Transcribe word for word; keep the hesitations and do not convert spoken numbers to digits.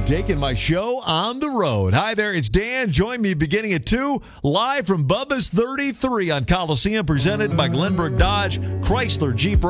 and taking my show on the road. Hi there, it's Dan. Join me beginning at two, live from Bubba's thirty-three on Coliseum, presented by Glenbrook Dodge, Chrysler Jeep